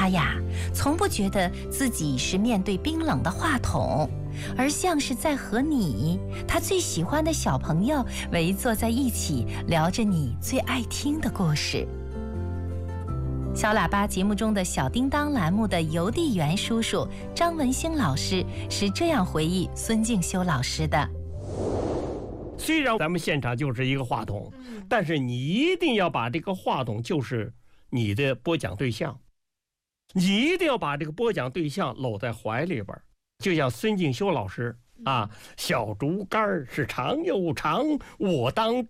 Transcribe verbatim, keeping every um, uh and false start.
他呀，从不觉得自己是面对冰冷的话筒，而像是在和你，他最喜欢的小朋友围坐在一起，聊着你最爱听的故事。小喇叭节目中的小叮当栏目的邮递员叔叔张文兴老师是这样回忆孙敬修老师的： 虽然咱们现场就是一个话筒，但是你一定要把这个话筒就是你的播讲对象，你一定要把这个播讲对象搂在怀里边，就像孙敬修老师啊，小竹竿是长又长，我当